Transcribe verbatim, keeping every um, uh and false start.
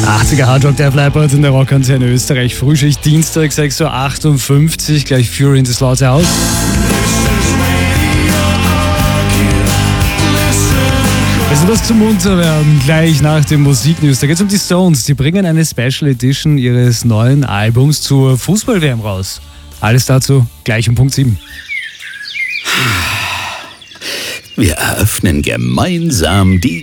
achtziger Hardrock, der Flypart in der Rockantenne Österreich. Frühschicht, Dienstag, sechs Uhr achtundfünfzig, gleich Fury in the Slaughterhouse. Es ist was zum Munterwerden, gleich nach dem Musiknews. Da geht es um die Stones. Die bringen eine Special Edition ihres neuen Albums zur Fußball-W M raus. Alles dazu gleich um Punkt sieben. Wir eröffnen gemeinsam die